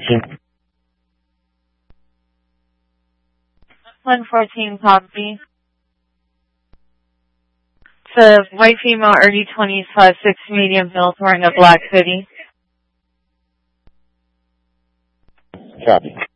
location. 114 copy. It's a white female, early 20s, 5'6", medium build, wearing a black hoodie. Copy.